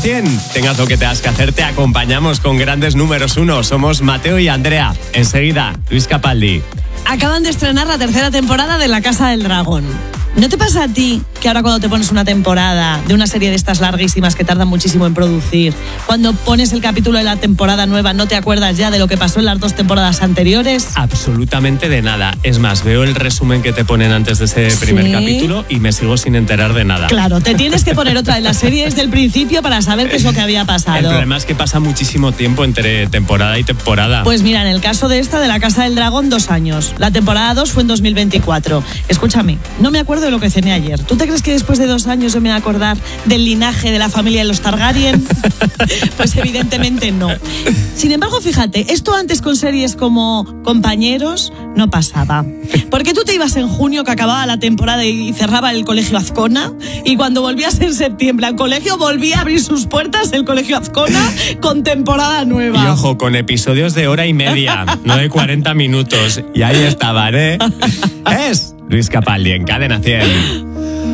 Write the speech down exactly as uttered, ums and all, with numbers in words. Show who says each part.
Speaker 1: cien. Tengas lo que tengas que hacer, te acompañamos con grandes números uno. Somos Mateo y Andrea. Enseguida, Luis Capaldi.
Speaker 2: Acaban de estrenar la tercera temporada de La Casa del Dragón. ¿No te pasa a ti que ahora cuando te pones una temporada de una serie de estas larguísimas que tardan muchísimo en producir, cuando pones el capítulo de la temporada nueva no te acuerdas ya de lo que pasó en las dos temporadas anteriores?
Speaker 1: Absolutamente de nada. Es más, veo el resumen que te ponen antes de ese primer
Speaker 2: ¿Sí?
Speaker 1: capítulo y me sigo sin enterar de nada.
Speaker 2: Claro, te tienes que poner otra de las series del principio para saber qué es lo que había pasado.
Speaker 1: El problema es que pasa muchísimo tiempo entre temporada y temporada.
Speaker 2: Pues mira, en el caso de esta, de La Casa del Dragón, dos años. La temporada dos fue en dos mil veinticuatro. Escúchame, no me acuerdo de lo que cené ayer. ¿Tú te crees que después de dos años yo me voy a acordar del linaje de la familia de los Targaryen? Pues evidentemente no. Sin embargo, fíjate, esto antes con series como Compañeros no pasaba. Porque tú te ibas en junio, que acababa la temporada y cerraba el colegio Azcona, y cuando volvías en septiembre al colegio volvía a abrir sus puertas el colegio Azcona con temporada nueva.
Speaker 1: Y ojo, con episodios de hora y media, no de cuarenta minutos. Y ahí estaban, ¿eh? Es Luis Capaldi en Cadena cien.